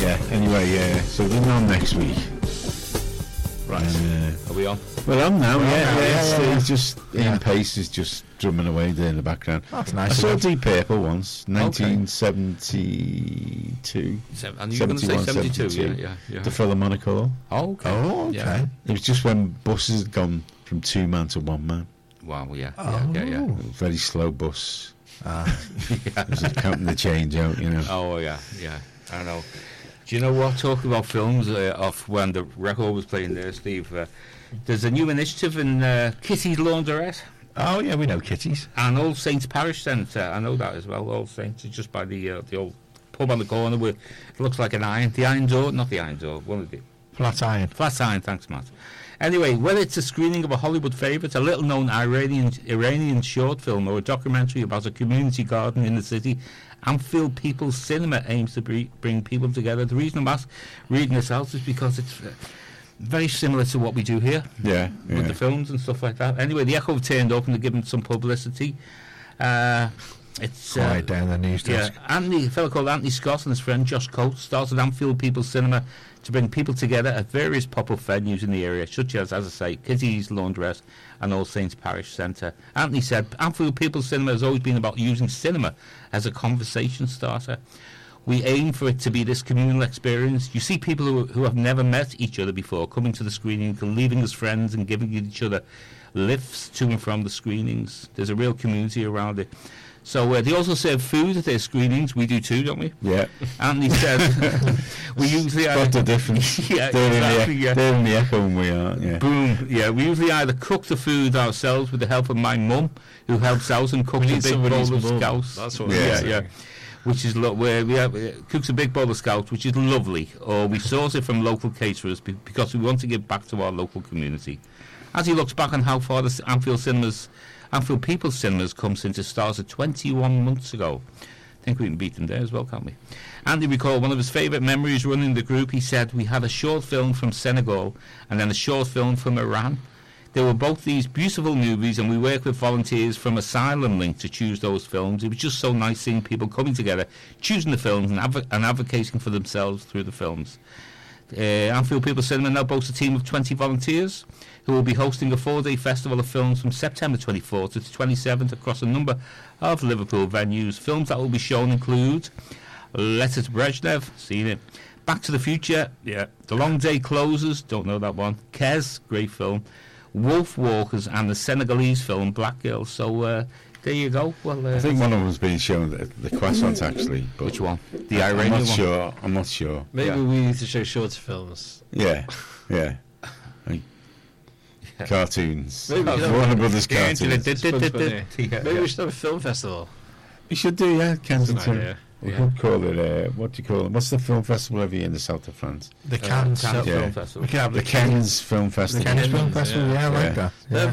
Yeah. Anyway, so we're on next week. Right. Are we on? Well, I'm now. Yeah. It's just Ian Pace is just drumming away there in the background. That's nice. I saw Deep Purple once, 1972. And you're going to say 72? 72. Yeah. The Philharmonic Hall. Oh, okay. Oh, okay. Yeah. It was just when buses had gone from 2 man to 1 man. Wow, yeah. Oh. Yeah. Very slow bus. Yeah. It was counting the change out, you know. Oh, yeah. I know. Do you know what? Talking about films of when the record was playing there, Steve, there's a new initiative in Kitty's Laundrette Oh, yeah, we know Kitties. and All Saints Parish Centre. I know that as well. All Saints is just by the old pub on the corner where it looks like an iron. The iron door, not the iron door. One of the Flat Iron. flat iron. Thanks, Matt. Anyway, whether it's a screening of a Hollywood favourite, a little-known Iranian short film, or a documentary about a community garden in the city, Anfield People's Cinema aims to bring people together. The reason I'm reading this out is because it's very similar to what we do here with the films and stuff like that. Anyway, the Echo turned up and they're giving some publicity. It's Quiet down the news desk. a fellow called Anthony Scott and his friend Josh Coates started Anfield People's Cinema to bring people together at various pop-up venues in the area, such as I say, Kitty's Laundrette and All Saints Parish Centre. Anthony said, Anfield People's Cinema has always been about using cinema as a conversation starter. We aim for it to be this communal experience. You see people who have never met each other before coming to the screening and leaving as friends and giving each other lifts to and from the screenings. There's a real community around it. So they also serve food at their screenings. We do too, don't we? Yeah. Anthony said we usually Spot the difference. Yeah, they're exactly, they're in the Echo and we are, yeah. Boom. Yeah, we usually either cook the food ourselves with the help of my mum, who helps out and cooks a big bowl of scouts. That's what Yeah. Which is where we have cooks a big bowl of scouts, which is lovely. Or we source it from local caterers because we want to give back to our local community. As he looks back on how far the Anfield People's Cinemas come since it started 21 months ago. I think we can beat them there as well, can't we? Andy recalled one of his favourite memories running the group. He said, we had a short film from Senegal and then a short film from Iran. They were both these beautiful movies, and we worked with volunteers from Asylum Link to choose those films. It was just so nice seeing people coming together, choosing the films and advocating for themselves through the films. Anfield People's Cinema now boasts a team of 20 volunteers who will be hosting a 4-day festival of films from September 24th to the 27th across a number of Liverpool venues. Films that will be shown include Letter to Brezhnev, seen it, Back to the Future, The Long Day Closes, don't know that one, Kes, great film, Wolf Walkers, and the Senegalese film Black Girl. So there you go. Well, I think one of them's been shown at the Croissant actually. But which one? The Iranian one? I'm not sure. Maybe we need to show shorter films. Yeah. Cartoons. Maybe Warner Brothers cartoons. Maybe we should have a film festival. We should do, Kensington. idea. We could call it, what do you call it? What's the film festival every year in the south of France? The Cannes Cannes Film Film Festival. We can have The Cannes Film Festival. Film Festival, I like that. They're